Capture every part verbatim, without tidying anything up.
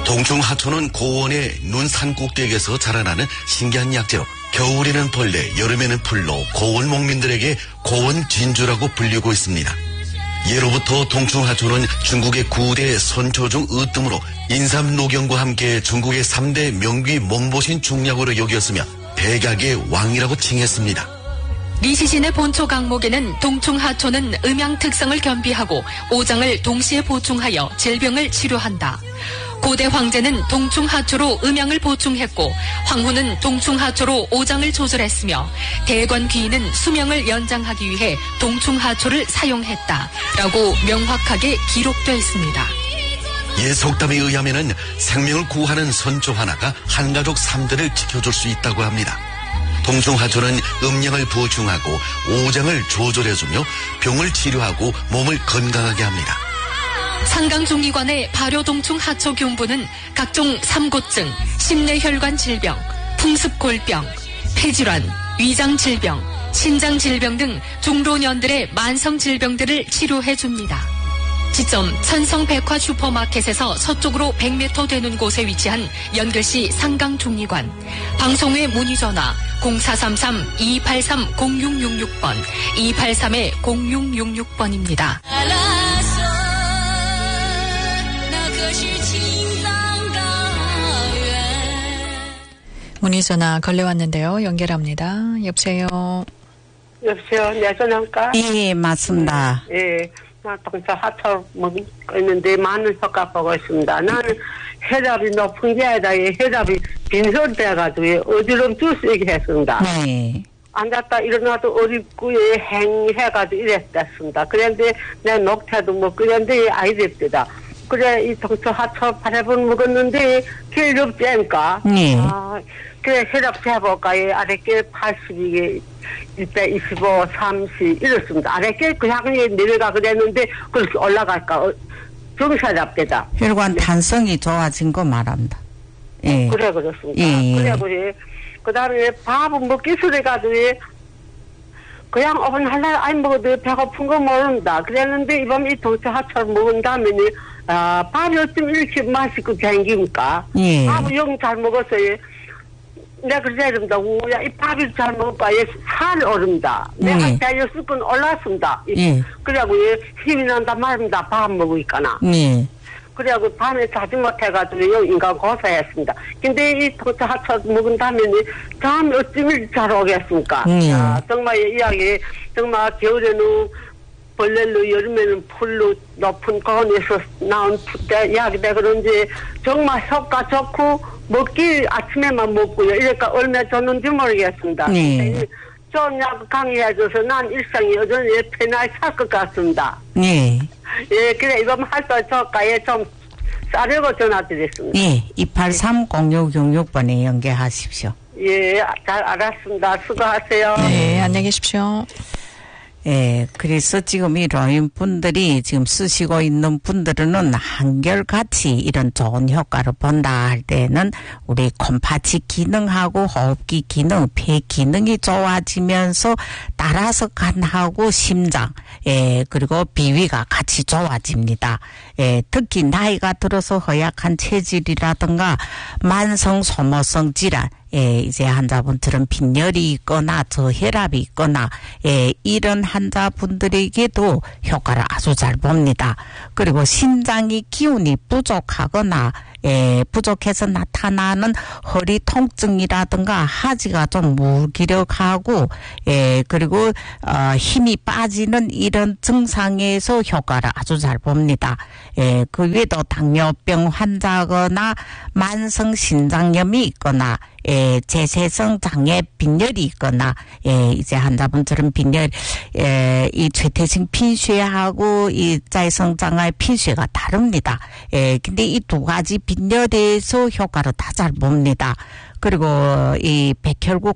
동충하초는 고원의 눈산 꼭대기에서 자라나는 신기한 약재로 겨울에는 벌레, 여름에는 풀로 고원 목민들에게 고원 진주라고 불리고 있습니다. 예로부터 동충하초는 중국의 구대 선초 중 으뜸으로 인삼노경과 함께 중국의 삼대 명귀 몽보신 중약으로 여겼으며 백약의 왕이라고 칭했습니다. 리시신의 본초 강목에는 동충하초는 음양 특성을 겸비하고 오장을 동시에 보충하여 질병을 치료한다. 고대 황제는 동충하초로 음양을 보충했고 황후는 동충하초로 오장을 조절했으며 대관 귀인은 수명을 연장하기 위해 동충하초를 사용했다라고 명확하게 기록되어 있습니다. 예속담에 의하면은 생명을 구하는 선초 하나가 한가족 삼대를 지켜줄 수 있다고 합니다. 동충하초는 음양을 보충하고 오장을 조절해주며 병을 치료하고 몸을 건강하게 합니다. 상강종기관의 발효동충하초균부는 각종 삼고증, 심내혈관 질병, 풍습골병, 폐질환, 위장질병, 신장질병 등 중老년들의 만성질병들을 치료해줍니다. 지점 천성백화 슈퍼마켓에서 서쪽으로 백 미터 되는 곳에 위치한 연결시 상강종리관. 방송외 문의전화 공사삼삼 이팔삼 공육육육 번, 이팔삼 공육육육 번입니다. 문의전화 걸려왔는데요. 연결합니다. 여보세요. 여보세요. 내 전화할까? 예, 맞습니다. 예. 나 동서 하철 먹고 있는데 많은 효과 보고 있습니다. 나는 혈압이 높은 게 아니라 혈압이 빈혈돼가지고 어지럽을 수 있게 했습니다. 네. 앉았다 일어나도 어렵고 행해가지고 이랬습니다. 그런데 내 녹태도 먹고 그런데 아이랬다. 그래 이 동서 하철 팔 번 먹었는데 혈압 째니까. 네. 아, 그래 혈압 재볼까? 아래께 팔십이 대 이십오, 삼십 이렇습니다. 아래께 그냥 내려가 그랬는데 그렇게 올라갈까? 정사잡대다. 혈관 탄성이 좋아진 거 말합니다. 예. 어, 그래 그렇습니다. 예. 그래 그래. 그다음에 밥은 먹기 싫어가지고 그냥 오븐 할날 안 먹어도 배고픈 거 모른다. 그랬는데 이번 이 동서 하철 먹은 다음에 아 밥이 어쩜 이렇게 맛있고 쟁깁니까? 예. 밥은 영 잘 먹었어요. 내가 그러자입니다. 우야, 이 밥이 잘 먹을까? 살 오릅니다. 네. 내가 다이어트 건 올랐습니다. 예. 그래갖고 힘이 난다 말입니다. 밥 먹으니까나. 네. 그래갖고 밤에 자지 못해가지고 인간 고사했습니다. 근데 이 동서 하철 먹은 다음에 잠이 어쩜 이렇게 잘 오겠습니까? 네. 아, 정말 이 이야기, 정말 겨울에는 벌레로 여름에는 풀로 높은 고원에서 나온 이야기다 그런지 정말 효과 좋고 먹기 아침에만 먹고요. 이러니까 얼마 줬는지 모르겠습니다. 네. 좀 약 강의해줘서 난 일상이 여전히 편하게 살 것 같습니다. 네. 예, 그래 이번 할때 저가에 좀 싸려고 전화드렸습니다. 예, 이팔삼 공육육육 번에 연결하십시오. 예, 잘 알았습니다. 수고하세요. 네, 안녕히 계십시오. 예, 그래서 지금 이 노인분들이 지금 쓰시고 있는 분들은 한결같이 이런 좋은 효과를 본다 할 때는 우리 콩팥이 기능하고 호흡기 기능, 폐 기능이 좋아지면서 따라서 간하고 심장, 예, 그리고 비위가 같이 좋아집니다. 예, 특히 나이가 들어서 허약한 체질이라든가 만성 소모성 질환, 예, 이제 환자분들은 빈혈이 있거나 저혈압이 있거나, 예, 이런 환자분들에게도 효과를 아주 잘 봅니다. 그리고 신장이 기운이 부족하거나, 예, 부족해서 나타나는 허리 통증이라든가 하지가 좀 무기력하고, 예, 그리고, 어, 힘이 빠지는 이런 증상에서 효과를 아주 잘 봅니다. 예, 그 외에도 당뇨병 환자거나 만성 신장염이 있거나, 예, 재세성 장애 빈혈이 있거나, 예, 이제 환자분들은 빈혈, 예, 이 최태성 빈쇠하고 이 자외성 장애 빈쇠가 다릅니다. 예, 근데 이 두 가지 빈혈에서 효과를 다 잘 봅니다. 그리고 이 백혈구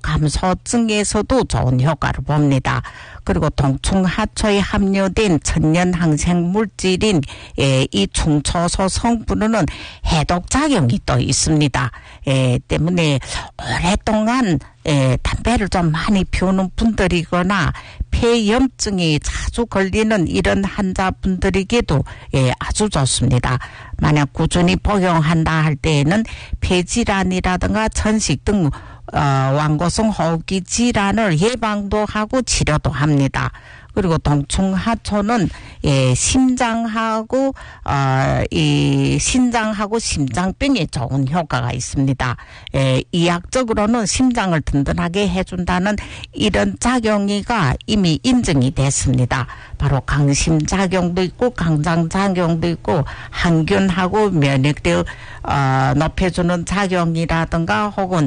감소증에서도 좋은 효과를 봅니다. 그리고 동충하초에 함유된 천연 항생 물질인 예, 이 충초소 성분은 해독 작용이 또 있습니다. 예, 때문에 오랫동안 에, 담배를 좀 많이 피우는 분들이거나 폐염증이 자주 걸리는 이런 환자분들에게도 예, 아주 좋습니다. 만약 꾸준히 복용한다 할 때에는 폐질환이라든가 천식 등 어, 완고성 호흡기 질환을 예방도 하고 치료도 합니다. 그리고 동충하초는 예, 심장하고 어, 이 신장하고 심장병에 좋은 효과가 있습니다. 예, 이학적으로는 심장을 든든하게 해준다는 이런 작용이가 이미 인증이 됐습니다. 바로 강심작용도 있고 강장작용도 있고 항균하고 면역력 어, 높여주는 작용이라든가 혹은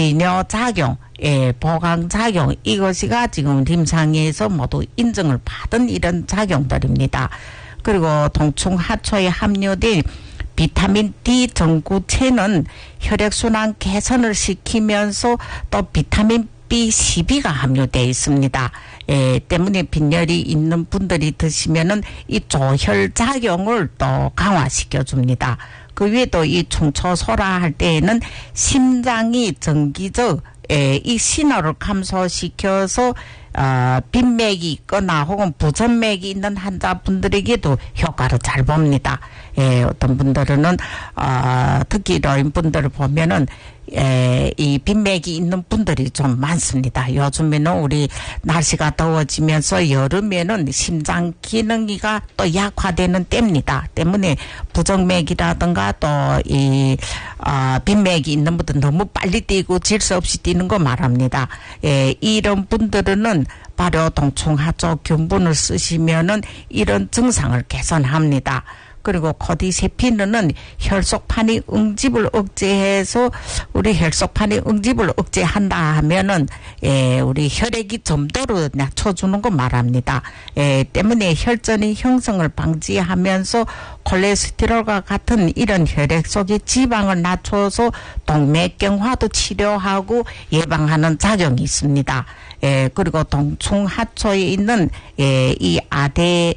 리뇨작용 예, 보강작용 이것이가 지금 임상에서 모두 인증을 받은 이런 작용들입니다. 그리고 동충하초에 함유된 비타민 D 전구체는 혈액순환 개선을 시키면서 또 비타민 비 십이가 함유되어 있습니다. 예, 때문에 빈혈이 있는 분들이 드시면은 이 조혈작용을 또 강화시켜 줍니다. 그 외에도 이 충초소라 할 때에는 심장이 정기적 예, 이 신호를 감소시켜서 어, 빈맥이 있거나 혹은 부전맥이 있는 환자분들에게도 효과를 잘 봅니다. 예, 어떤 분들은 어, 특히 노인분들을 보면은 예, 이 빈맥이 있는 분들이 좀 많습니다. 요즘에는 우리 날씨가 더워지면서 여름에는 심장 기능이가 또 약화되는 때입니다. 때문에 부정맥이라든가 또 이 어, 빈맥이 있는 분들 너무 빨리 뛰고 질서 없이 뛰는 거 말합니다. 예, 이런 분들은 바로 동충하초 균분을 쓰시면은 이런 증상을 개선합니다. 그리고 코디세피는은 혈속판이 응집을 억제해서 우리 혈속판이 응집을 억제한다 하면은 예, 우리 혈액이 점도로 낮춰주는 거 말합니다. 예, 때문에 혈전의 형성을 방지하면서 콜레스테롤과 같은 이런 혈액 속의 지방을 낮춰서 동맥경화도 치료하고 예방하는 작용이 있습니다. 예, 그리고 동충하초에 있는 예, 이 아데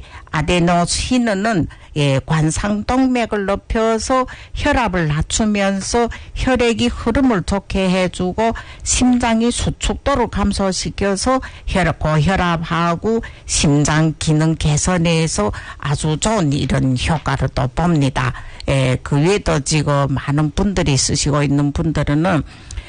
아데노시는은 예, 관상동맥을 높여서 혈압을 낮추면서 혈액이 흐름을 좋게 해주고 심장의 수축도를 감소시켜서 혈압, 고혈압하고 심장 기능 개선에서 아주 좋은 이런 효과를 또 봅니다. 예, 그 외에도 지금 많은 분들이 쓰시고 있는 분들은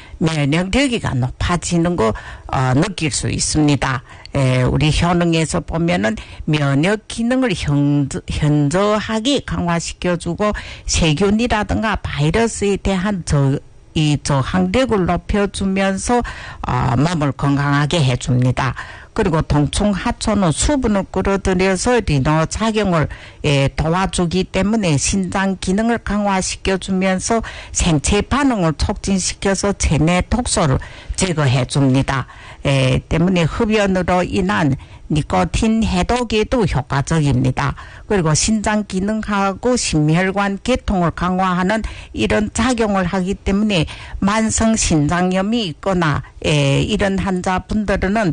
면역력이가 높아지는 거 어, 느낄 수 있습니다. 에, 우리 효능에서 보면은 면역 기능을 현저, 현저하게 강화시켜주고 세균이라든가 바이러스에 대한 저, 이 저항력을 높여주면서 어, 몸을 건강하게 해줍니다. 그리고 동충하초는 수분을 끌어들여서 리노 작용을 예, 도와주기 때문에 신장 기능을 강화시켜주면서 생체 반응을 촉진시켜서 체내 독소를 제거해 줍니다. 예, 때문에 흡연으로 인한 니코틴 해독에도 효과적입니다. 그리고 신장 기능하고 심혈관 계통을 강화하는 이런 작용을 하기 때문에 만성 신장염이 있거나 예, 이런 환자분들은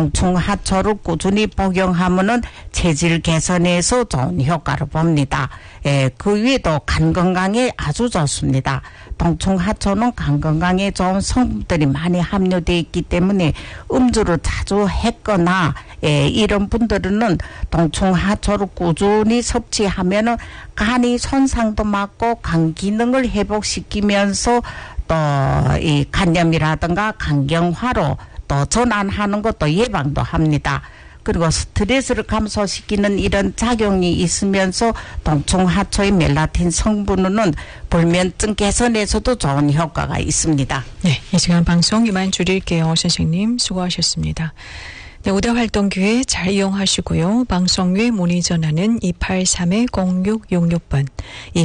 동충하초를 꾸준히 복용하면은 체질 개선에서 좋은 효과를 봅니다. 예, 그 외에도 간 건강에 아주 좋습니다. 동충하초는 간 건강에 좋은 성분들이 많이 함유되어 있기 때문에 음주를 자주 했거나 예, 이런 분들은 동충하초를 꾸준히 섭취하면은 간이 손상도 막고 간 기능을 회복시키면서 또 이 간염이라든가 간경화로 또 전환하는 것도 예방도 합니다. 그리고 스트레스를 감소시키는 이런 작용이 있으면서 동충하초의 멜라틴 성분은 불면증 개선에서도 좋은 효과가 있습니다. 네, 이 시간 방송 이만 줄일게요. 선생님 수고하셨습니다. 네, 우대 활동 기회 잘 이용하시고요. 방송 외 문의 전화는 이팔삼 공육육육 번